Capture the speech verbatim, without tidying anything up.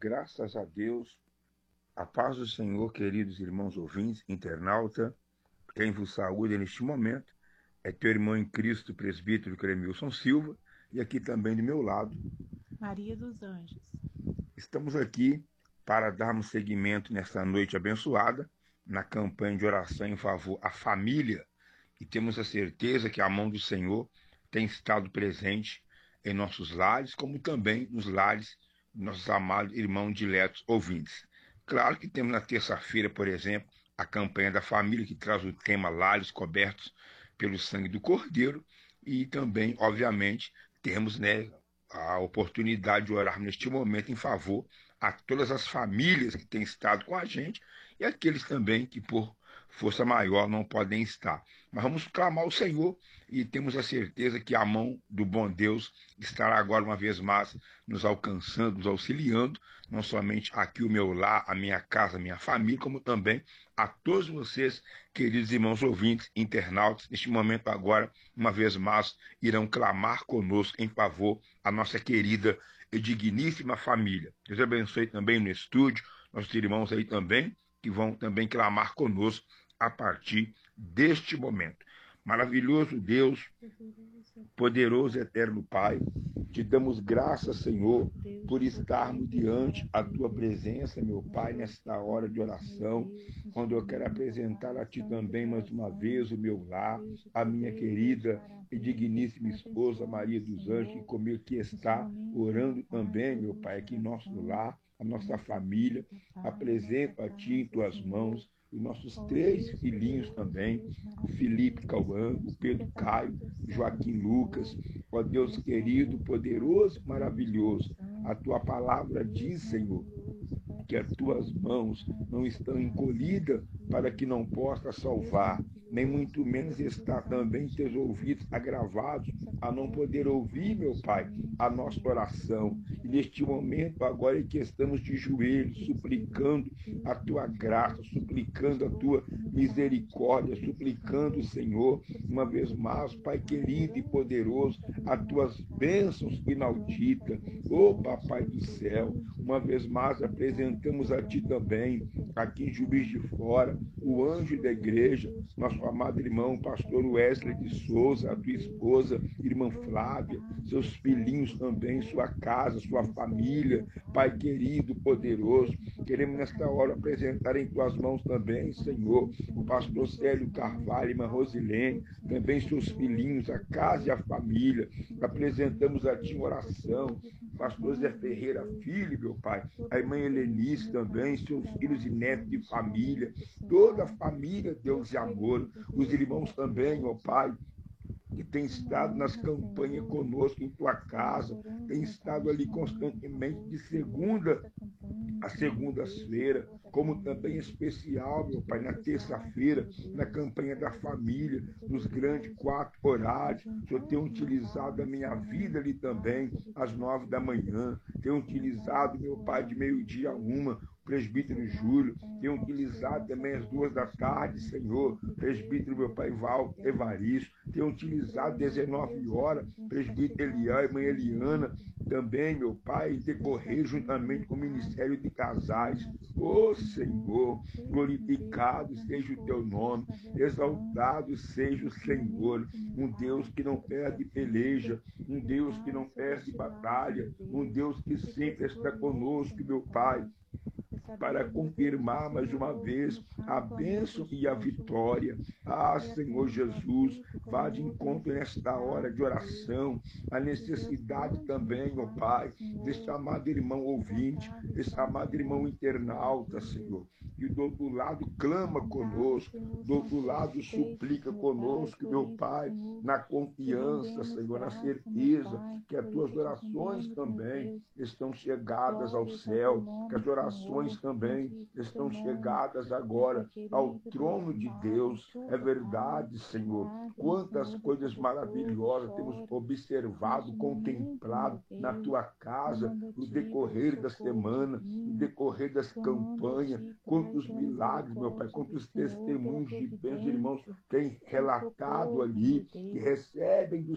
Graças a Deus, a paz do Senhor, queridos irmãos ouvintes, internauta, quem vos saúda neste momento é teu irmão em Cristo, presbítero Cremilson Silva, e aqui também do meu lado. Maria dos Anjos. Estamos aqui para darmos seguimento nesta noite abençoada, na campanha de oração em favor à família, e temos a certeza que a mão do Senhor tem estado presente em nossos lares, como também nos lares dos nossos amados irmãos diletos ouvintes. Claro que temos na terça-feira, por exemplo, a campanha da família, que traz o tema Lares Cobertos pelo Sangue do Cordeiro, e também, obviamente, temos, né, a oportunidade de orar neste momento em favor a todas as famílias que têm estado com a gente e aqueles também que, por força maior, não podem estar. Mas vamos clamar ao Senhor e temos a certeza que a mão do bom Deus estará agora uma vez mais nos alcançando, nos auxiliando, não somente aqui o meu lar, a minha casa, a minha família, como também a todos vocês, queridos irmãos ouvintes, internautas, neste momento agora, uma vez mais, irão clamar conosco em favor a nossa querida e digníssima família. Deus abençoe também no estúdio, nossos irmãos aí também, que vão também clamar conosco a partir deste momento. Maravilhoso Deus, poderoso eterno Pai, te damos graças, Senhor, por estarmos diante a tua presença, meu Pai, nesta hora de oração, quando eu quero apresentar a ti também mais uma vez o meu lar, a minha querida e digníssima esposa Maria dos Anjos, que comigo aqui está, orando também, meu Pai, aqui em nosso lar, a nossa família. Apresento a ti em tuas mãos os nossos três filhinhos também, o Felipe Cauã, o Pedro Caio, Joaquim Lucas. Ó Deus querido, poderoso, maravilhoso, a tua palavra diz, Senhor, que as tuas mãos não estão encolhidas para que não possa salvar, nem muito menos está também teus ouvidos agravados a não poder ouvir, meu Pai, a nossa oração. E neste momento agora é que estamos de joelhos, suplicando a tua graça, suplicando a tua misericórdia, suplicando, Senhor, uma vez mais, Pai querido e poderoso, as tuas bênçãos inauditas. Ô Papai do céu, uma vez mais apresentamos a ti também, aqui em Juiz de Fora, o anjo da igreja, nosso amado irmão, pastor Wesley de Souza, a tua esposa, irmã Flávia, seus filhinhos também, sua casa, sua família, Pai querido, poderoso. Queremos nesta hora apresentar em tuas mãos também, Senhor, o pastor Célio Carvalho, irmã Rosilene, também seus filhinhos, a casa e a família. Apresentamos a ti uma oração, pastor Zé Ferreira Filho, meu Pai, a irmã Helenice também, seus filhos e netos de família, toda a família, Deus de amor, os irmãos também, ó Pai, que tem estado nas campanhas conosco em tua casa, tem estado ali constantemente de segunda a segundas-feira, como também especial, meu Pai, na terça-feira, na campanha da família, nos grandes quatro horários. O Senhor tem utilizado a minha vida ali também, às nove da manhã, tem utilizado, meu Pai, de meio-dia a uma, o presbítero Júlio, tem utilizado também às duas da tarde, Senhor, presbítero, meu Pai, Val Evaristo, tem utilizado dezenove horas, presbítero Elian, irmã Eliana, também, meu Pai, decorrer juntamente com o Ministério de Casais. Ô oh, Senhor, glorificado seja o teu nome, exaltado seja o Senhor, um Deus que não perde peleja, um Deus que não perde batalha, um Deus que sempre está conosco, meu Pai, para confirmar mais uma vez a bênção e a vitória. Ah, Senhor Jesus, vá de encontro nesta hora de oração, a necessidade também, ó Pai, deste amado irmão ouvinte, deste amado irmão internauta, Senhor, que do outro lado clama conosco, do outro lado suplica conosco, meu Pai, na confiança, Senhor, na certeza que as tuas orações também estão chegadas ao céu, que as orações também estão chegadas agora ao trono de Deus. É verdade, Senhor. Quantas coisas maravilhosas temos observado, contemplado na tua casa, no decorrer da semana, no decorrer das campanhas. Quantos milagres, meu Pai, quantos testemunhos de bens, irmãos, têm relatado ali, que recebem do